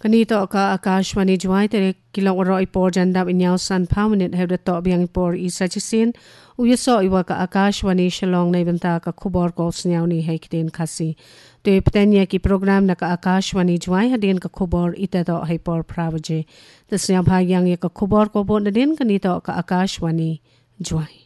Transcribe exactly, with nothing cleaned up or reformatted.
Kanito ka Akashwani Juai tere kilang oro ipor jandap inyaw san permanent have the top yang ipor isa chisin uyaso iwa ka Akashwani Shillong na ibanta ka kubor ko snyaw ni haikden kasi to iptenya ki program na ka Akashwani Juai hadin ka kubor itato haipor pravaje the snyab hagyang ka kubor ko bon din kanito ka Akashwani Juai